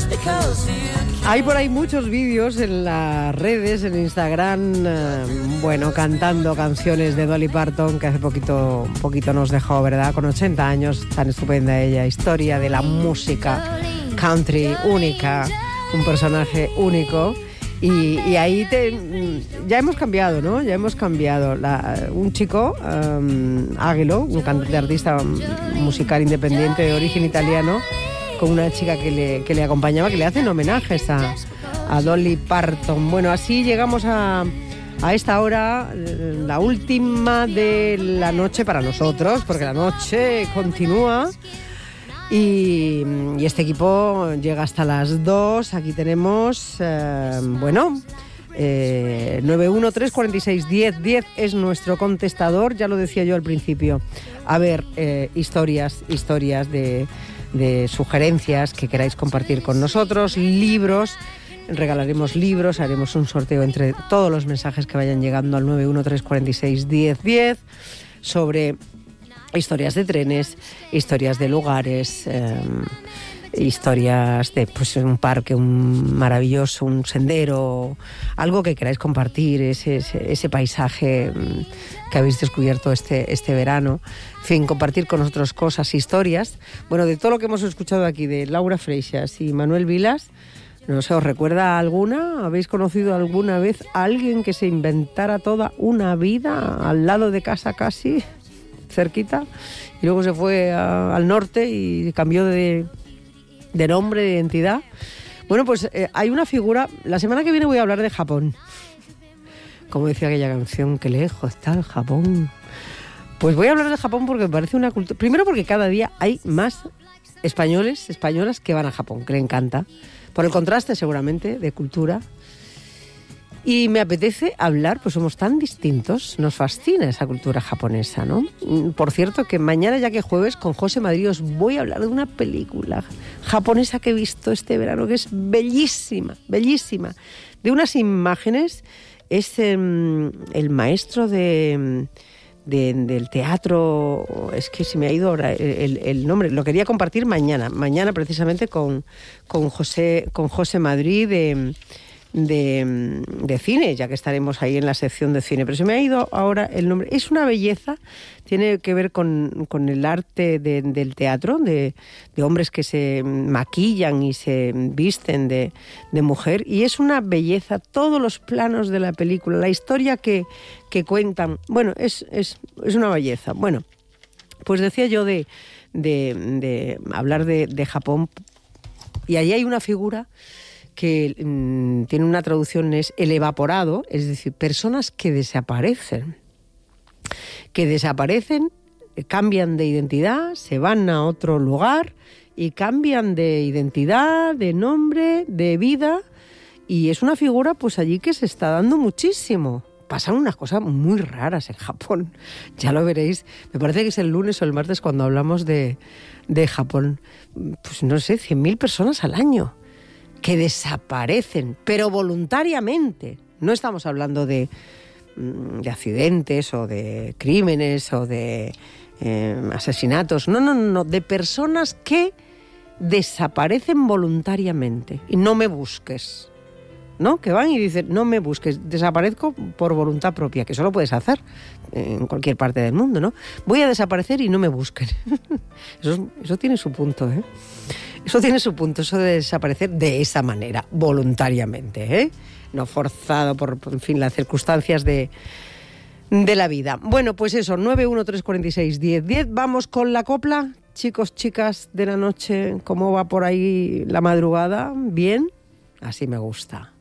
Hay por ahí muchos vídeos en las redes, en Instagram, bueno, cantando canciones de Dolly Parton, que hace poquito nos dejó, ¿verdad? Con 80 años, tan estupenda ella, historia de la música country única, un personaje único. Y ahí ya hemos cambiado, ¿no? Ya hemos cambiado. Un chico, Águilo, un cantante artista musical independiente de origen italiano, con una chica que le acompañaba, que le hacen homenajes a Dolly Parton. Bueno, así llegamos a esta hora, la última de la noche para nosotros, porque la noche continúa. Y este equipo llega hasta las 2. Aquí tenemos, 913461010 es nuestro contestador, ya lo decía yo al principio. A ver, historias de sugerencias que queráis compartir con nosotros, libros, regalaremos libros, haremos un sorteo entre todos los mensajes que vayan llegando al 913461010 sobre historias de trenes, historias de lugares, historias de un parque, un maravilloso, un sendero, algo que queráis compartir, ese paisaje que habéis descubierto este verano. En fin, compartir con nosotros cosas, historias. Bueno, de todo lo que hemos escuchado aquí de Laura Freixas y Manuel Vilas, no sé, ¿os recuerda alguna? ¿Habéis conocido alguna vez a alguien que se inventara toda una vida al lado de casa casi, cerquita, y luego se fue al norte y cambió de nombre, de identidad? Bueno, pues hay una figura. La semana que viene voy a hablar de Japón. Como decía aquella canción, qué lejos está el Japón. Pues voy a hablar de Japón porque me parece una cultura. Primero porque cada día hay más españolas que van a Japón, que le encanta. Por el contraste seguramente de cultura. Y me apetece hablar, pues somos tan distintos, nos fascina esa cultura japonesa, ¿no? Por cierto, que mañana, ya que jueves, con José Madrid os voy a hablar de una película japonesa que he visto este verano, que es bellísima, bellísima. De unas imágenes, es el maestro del teatro, es que se me ha ido ahora el nombre, lo quería compartir mañana precisamente con José Madrid de cine, ya que estaremos ahí en la sección de cine, pero se me ha ido ahora el nombre. Es una belleza, tiene que ver con el arte del teatro, de hombres que se maquillan y se visten de mujer, y es una belleza, todos los planos de la película, la historia que cuentan, bueno, es una belleza. Bueno, pues decía yo de hablar de Japón, y allí hay una figura que tiene una traducción, es el evaporado, es decir, personas que desaparecen, cambian de identidad, se van a otro lugar y cambian de identidad, de nombre, de vida, y es una figura pues allí que se está dando muchísimo. Pasan unas cosas muy raras en Japón, ya lo veréis. Me parece que es el lunes o el martes cuando hablamos de Japón. Pues no sé, 100.000 personas al año que desaparecen, pero voluntariamente. No estamos hablando de accidentes o de crímenes o de asesinatos. No, de personas que desaparecen voluntariamente. Y no me busques, ¿no? Que van y dicen, no me busques, desaparezco por voluntad propia, que eso lo puedes hacer en cualquier parte del mundo, ¿no? Voy a desaparecer y no me busquen. Eso tiene su punto, ¿eh? Eso tiene su punto, eso de desaparecer de esa manera, voluntariamente, ¿eh? No forzado por, en fin, las circunstancias de la vida. Bueno, pues eso, 913461010. Vamos con la copla. Chicos, chicas de la noche, ¿cómo va por ahí la madrugada? ¿Bien? Así me gusta.